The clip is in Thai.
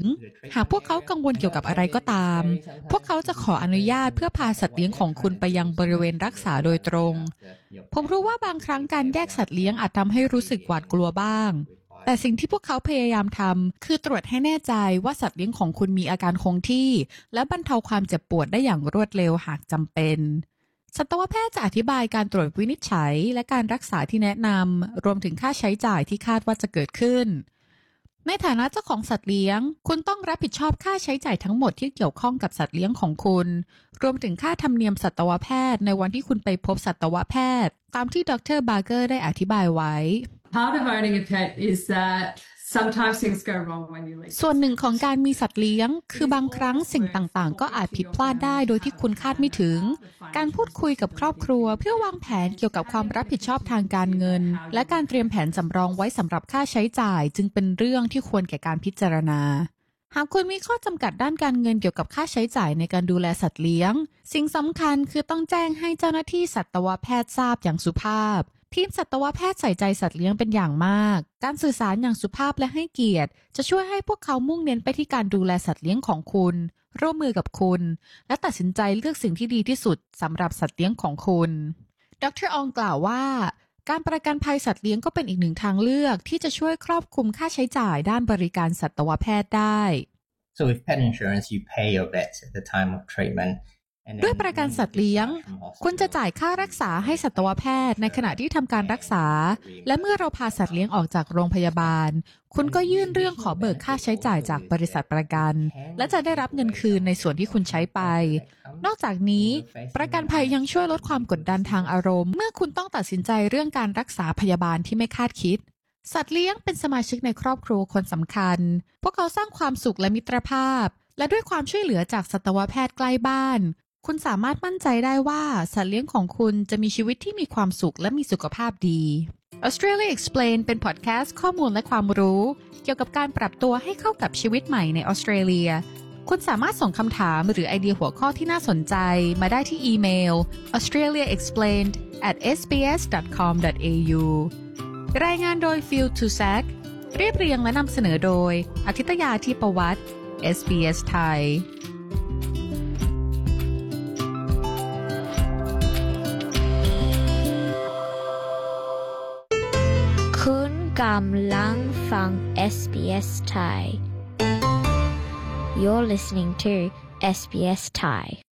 หากพวกเขากังวลเกี่ยวกับอะไรก็ตามพวกเขาจะขออนุญาตเพื่อพาสัตว์เลี้ยงของคุณไปยังบริเวณรักษาโดยตรงผมรู้ว่าบางครั้งการแยกสัตว์เลี้ยงอาจทำให้รู้สึกหวาดกลัวบ้างแต่สิ่งที่พวกเขาพยายามทำคือตรวจให้แน่ใจว่าสัตว์เลี้ยงของคุณมีอาการคงที่และบรรเทาความเจ็บปวดได้อย่างรวดเร็วหากจำเป็นสัตวแพทย์จะอธิบายการตรวจวินิจฉัยและการรักษาที่แนะนำรวมถึงค่าใช้จ่ายที่คาดว่าจะเกิดขึ้นในฐานะเจ้าของสัตว์เลี้ยงคุณต้องรับผิดชอบค่าใช้จ่ายทั้งหมดที่เกี่ยวข้องกับสัตว์เลี้ยงของคุณรวมถึงค่าธรรมเนียมสัตวแพทย์ในวันที่คุณไปพบสัตวแพทย์ตามที่ดร.บาร์เกอร์ได้อธิบายไว้ Part of owning a pet is that sometimes things go wrong when you leave. ส่วนหนึ่งของการมีสัตว์เลี้ยงคือบางครั้งสิ่งต่างๆก็อาจผิดพลาดได้โดยที่คุณคาดไม่ถึงการพูดคุยกับครอบครัวเพื่อวางแผนเกี่ยวกับความรับผิดชอบทางการเงินและการเตรียมแผนสำรองไว้สำหรับค่าใช้จ่ายจึงเป็นเรื่องที่ควรแก่การพิจารณาหากคุณมีข้อจำกัดด้านการเงินเกี่ยวกับค่าใช้จ่ายในการดูแลสัตว์เลี้ยงสิ่งสำคัญคือต้องแจ้งให้เจ้าหน้าที่สัตวแพทย์ทราบอย่างสุภาพทีมสัตวแพทย์ใส่ใจสัตว์เลี้ยงเป็นอย่างมากการสื่อสารอย่างสุภาพและให้เกียรติจะช่วยให้พวกเขามุ่งเน้นไปที่การดูแลสัตว์เลี้ยงของคุณร่วมมือกับคุณและตัดสินใจเลือกสิ่งที่ดีที่สุดสำหรับสัตว์เลี้ยงของคุณดร.อองกล่าวว่าการประกันภัยสัตว์เลี้ยงก็เป็นอีกหนึ่งทางเลือกที่จะช่วยครอบคลุมค่าใช้จ่ายด้านบริการสัตวแพทย์ได้ So with pet insurance you pay your vets at the time of treatment ด้วยประกันสัตว์เลี้ยงคุณจะจ่ายค่ารักษาให้สัตวแพทย์ในขณะที่ทำการรักษาและเมื่อเราพาสัตว์เลี้ยงออกจากโรงพยาบาลคุณก็ยื่นเรื่องขอเบิกค่าใช้จ่ายจากบริษัทประกันและจะได้รับเงินคืนในส่วนที่คุณใช้ไปนอกจากนี้ประกันภัยยังช่วยลดความกดดันทางอารมณ์เมื่อคุณต้องตัดสินใจเรื่องการรักษาพยาบาลที่ไม่คาดคิดสัตว์เลี้ยงเป็นสมาชิกในครอบครัวคนสำคัญพวกเขาสร้างความสุขและมิตรภาพและด้วยความช่วยเหลือจากสัตวแพทย์ใกล้บ้านคุณสามารถมั่นใจได้ว่าสัตว์เลี้ยงของคุณจะมีชีวิตที่มีความสุขและมีสุขภาพดี Australia Explained เป็นพอดแคสต์ข้อมูลและความรู้เกี่ยวกับการปรับตัวให้เข้ากับชีวิตใหม่ในออสเตรเลียคุณสามารถส่งคำถามหรือไอเดียหัวข้อที่น่าสนใจมาได้ที่อีเมล australiaexplained@sbs.com.au รายงานโดย Phil Tusack เรียบเรียงและนำเสนอโดยอาทิตยาธีปวัฒน์ SBS ไทยคุณกำลังฟัง SBS Thai You're listening to SBS Thai